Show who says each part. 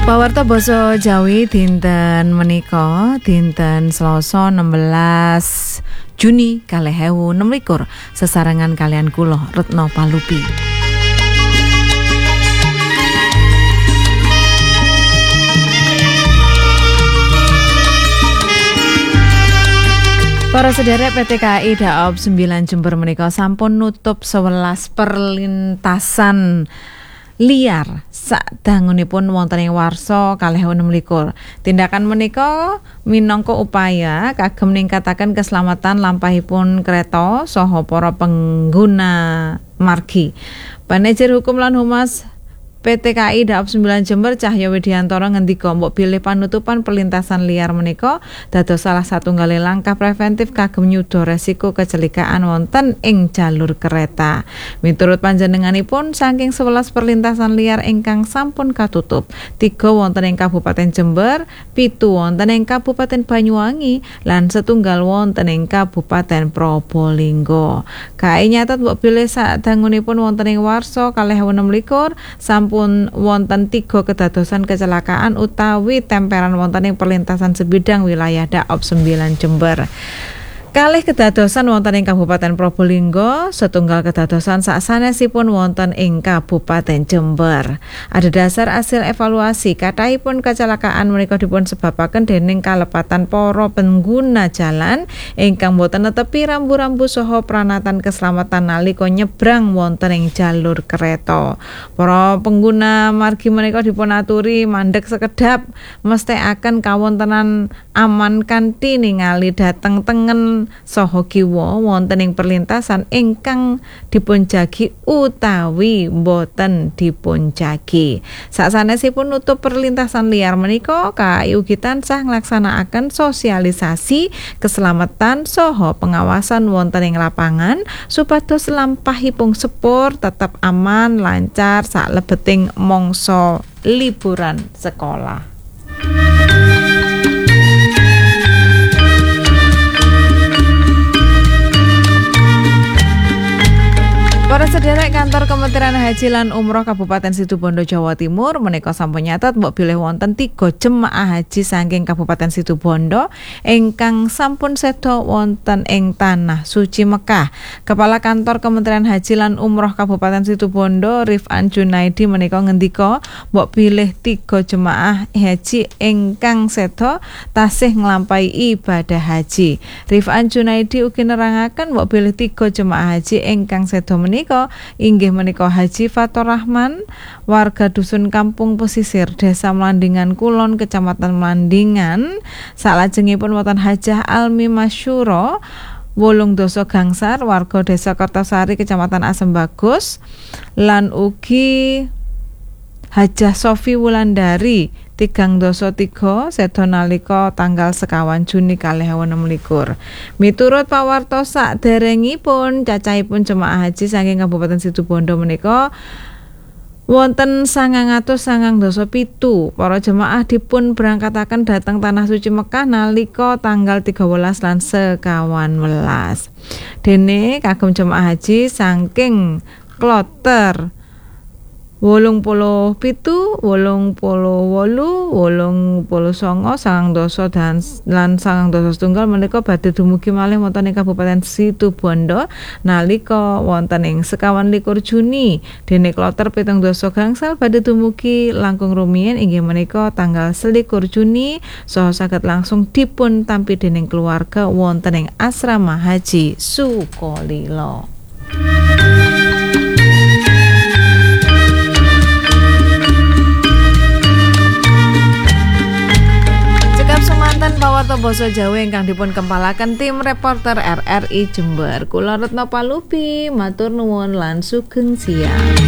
Speaker 1: Pawarta basa Jawi dinten menika dinten Selasa 16 Juni 2026 sesarengan kalian kula Retno Palupi. Para sederek PT KAI Daob 9 Jember menika sampun nutup 11 perlintasan liar sadangunipun wonten ing warsa 2026. Tindakan menika minangka upaya kagem ningkataken keselamatan lampahipun kereta saha para pengguna margi. Manajer Hukum lan Humas PT KAI Daob 9 Jember Cahyo Widiantoro ngendika mbok bilih panutupan perlintasan liar menika dados salah satunggaling langkah preventif kagem nyuda resiko kecelakaan wonten ing jalur kereta. Miturut panjenenganipun saking 11 perlintasan liar ingkang sampun katutup, 3 wonten ing Kabupaten Jember, 7 wonten ing Kabupaten Banyuwangi, lan setunggal wonten ing Kabupaten Probolinggo. KAI nyatet mbok bilih sadangunipun wonten ing warsa 2026 sampun wonten 3 kedadosan kecelakaan utawi temperan wonten ing perlintasan sebidang wilayah Daob 9 Jember. Kalih kedadosan wonten ing Kabupaten Probolinggo, setunggal kedadosan sasanesipun wonten ing Kabupaten Jember. Ada dasar hasil evaluasi kathahipun kecelakaan menika dipun sebabaken dening kalepatan para pengguna jalan ingkang boten netepi rambu-rambu saha pranatan keselamatan nalika nyebrang wonten ing jalur kereta. Para pengguna margi menika dipun aturi mandheg sekedhap mesthekaken kawontenan aman kanthi ningali dhateng tengen saha kiwa wonten ing perlintasan ingkang dipunjagi utawi boten dipunjagi. Sasanesipun nutup perlintasan liar menika KAI ugi tansah nglaksanakaken sosialisasi keselamatan saha pengawasan wonten ing lapangan supados lampahipun sepur tetap aman lancar saklebeting mangsa liburan sekolah. Para sederek kantor Kementerian Haji lan Umroh Kabupaten Situbondo Jawa Timur menika sampun nyatet mbok bilih wonten 3 jemaah haji saking Kabupaten Situbondo ingkang sampun seda wonten ing tanah suci Mekah. Kepala Kantor Kementerian Haji lan Umroh Kabupaten Situbondo Rifan Junaidi menika ngendika mbok bilih 3 jemaah haji ingkang seda tasih nglampahi ibadah haji. Rifan Junaidi ugi nerangaken mbok bilih 3 jemaah haji ingkang seda inggih menika Haji Fatur Rahman warga dusun Kampung Pesisir Desa Melandingan Kulon Kecamatan Melandingan, salajengipun wonten Hajah Almi Masyuro Wolung Doso Gangsar warga Desa Kertosari Kecamatan Asem Bagus, lan ugi Hajah Sofi Wulandari 3 seda nalika tanggal 1 Juni 2026. Miturut pawarta saderengipun cacahipun jemaah haji saking Kabupaten Situbondo menika wonten 997. Para jemaah dipun berangkataken dhateng tanah suci Mekah nalika tanggal 13 lan 11. Dene kagem jemaah haji saking kloter 87, 88, 89, 99 lan 99 menika badhe dumugi malih wonten ing Kabupaten Situbondo nalika wonten ing 21 Juni. Dene kloter 7 gangsal badhe dumugi langkung rumiyin inggih menika tanggal 21 Juni saha saged langsung dipun tampi dening keluarga wonten ing Asrama Haji Sukolilo. Semanten pawarta basa Jawa ingkang dipun kempalaken tim reporter RRI Jember. Kula Retno Palupi matur nuwun lan sugeng siang.